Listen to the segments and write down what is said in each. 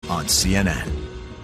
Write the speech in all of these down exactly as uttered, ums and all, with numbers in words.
on C N N.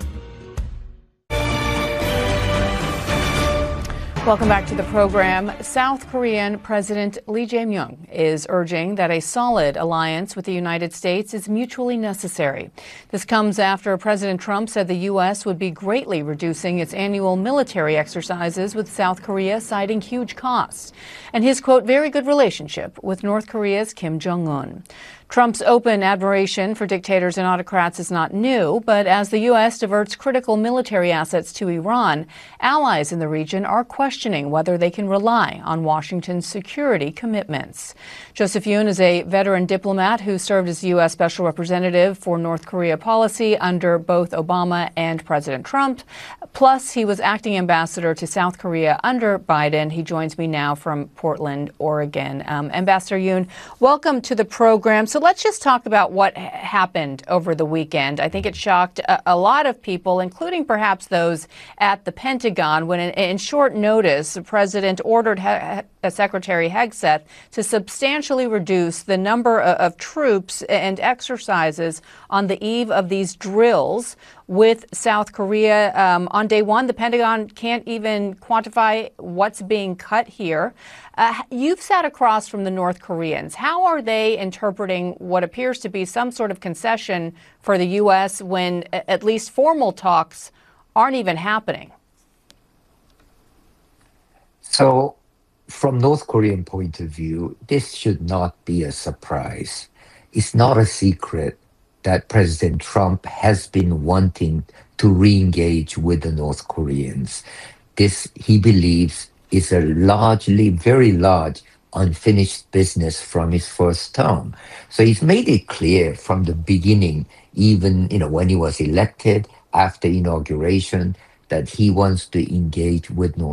Welcome back to the program. South Korean President Lee Jae-myung is urging that a solid alliance with the United States is mutually necessary. This comes after President Trump said the U S would be greatly reducing its annual military exercises with South Korea, citing huge costs, and his, quote, very good relationship with North Korea's Kim Jong-un. Trump's open admiration for dictators and autocrats is not new, but as the U S diverts critical military assets to Iran, allies in the region are questioning whether they can rely on Washington's security commitments. Joseph Yoon is a veteran diplomat who served as U S Special Representative for North Korea policy under both Obama and President Trump. Plus, he was acting ambassador to South Korea under Biden. He joins me now from Portland, Oregon. Um, Ambassador Yoon, welcome to the program. So let's just talk about what happened over the weekend. I think it shocked a, a lot of people, including perhaps those at the Pentagon, when in, in short notice, the president ordered he- Secretary Hegseth to substantially reduce the number of, of troops and exercises on the eve of these drills with South Korea. Um, on day one, the Pentagon can't even quantify what's being cut here. Uh, you've sat across from the North Koreans. How are they interpreting what appears to be some sort of concession for the U S when at least formal talks aren't even happening? So, from North Korean point of view, this should not be a surprise. It's not a secret that President Trump has been wanting to re-engage with the North Koreans. This, he believes, is a largely, very large, unfinished business from his first term. So he's made it clear from the beginning, even you know when he was elected, after inauguration, that he wants to engage with North